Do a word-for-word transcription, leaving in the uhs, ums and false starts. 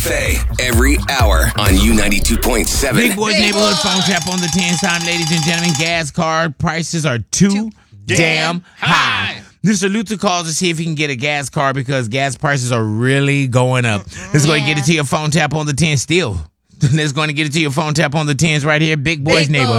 Buffet every hour on U ninety-two point seven. Big Boy's Neighborhood phone tap on the ten time, ladies and gentlemen. Gas card prices are too, too damn high. high. Mister Luther calls to see if he can get a gas card because gas prices are really going up. Let's go and get it to your phone tap on the ten still. Let's go and get it to your phone tap on the tens right here. Big Boy's Neighborhood.